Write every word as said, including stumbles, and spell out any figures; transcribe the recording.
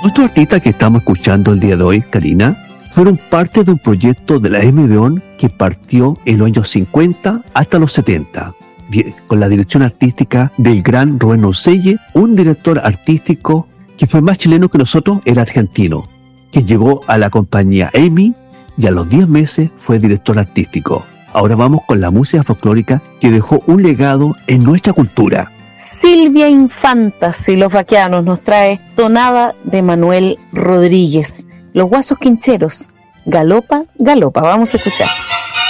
Nuestros artistas que estamos escuchando el día de hoy, Karina, fueron parte de un proyecto de la M. León que partió en los años cincuenta hasta los setenta, con la dirección artística del gran Rubén Orselle, un director artístico que fue más chileno que nosotros, era argentino, que llegó a la compañía E M I y a los diez meses fue director artístico. Ahora vamos con la música folclórica que dejó un legado en nuestra cultura. Silvia Infantas y los Vaqueanos nos trae Tonada de Manuel Rodríguez. Los Guasos Quincheros, Galopa, Galopa. Vamos a escuchar.